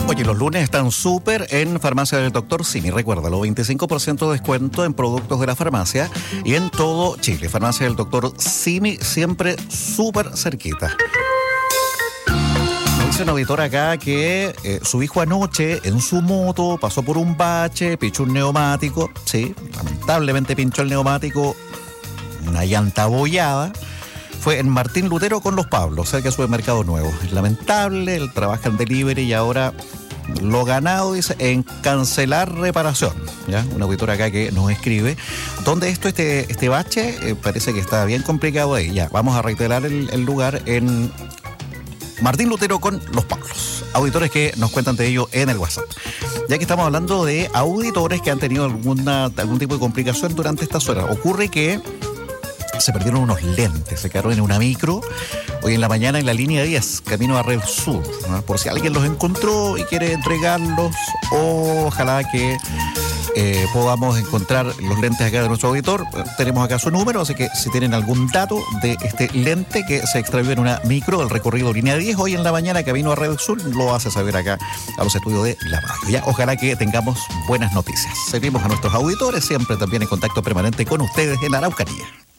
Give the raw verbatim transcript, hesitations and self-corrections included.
Oye, los lunes están súper en Farmacia del Doctor Simi. Recuérdalo, veinticinco por ciento de descuento en productos de la farmacia y en todo Chile. Farmacia del Doctor Simi, siempre súper cerquita. Me dice un auditor acá que eh, su hijo anoche en su moto pasó por un bache, pinchó un neumático. Sí, lamentablemente pinchó el neumático, una llanta abollada. Fue en Martín Lutero con Los Pablos, cerca de Supermercado Nuevo. Es lamentable, él trabaja en delivery y ahora lo ganado, dice, en cancelar reparación. ¿Ya? Un auditor acá que nos escribe. ¿Dónde esto, este, este bache? Eh, parece que está bien complicado ahí. Ya, vamos a reiterar el, el lugar en Martín Lutero con Los Pablos. Auditores que nos cuentan de ello en el WhatsApp. Ya que estamos hablando de auditores que han tenido alguna, algún tipo de complicación durante estas horas. Ocurre que se perdieron unos lentes, se quedaron en una micro hoy en la mañana en la línea diez, camino a Red Sur, ¿no? Por si alguien los encontró y quiere entregarlos, ojalá que eh, podamos encontrar los lentes acá de nuestro auditor. Tenemos acá su número, así que si tienen algún dato de este lente que se extravió en una micro del recorrido línea diez, hoy en la mañana camino a Red Sur, lo hace saber acá a los estudios de la radio. Ya, ojalá que tengamos buenas noticias. Servimos a nuestros auditores, siempre también en contacto permanente con ustedes en la Araucanía.